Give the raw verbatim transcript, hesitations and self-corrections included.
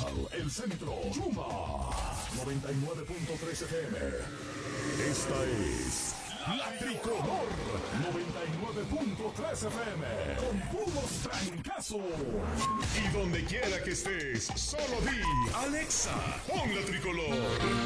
capital, el centro, Yuma, noventa y nueve punto tres F M. Esta es La Tricolor, noventa y nueve punto tres F M, con puros trancazos. Y donde quiera que estés, solo di, Alexa, pon La Tricolor.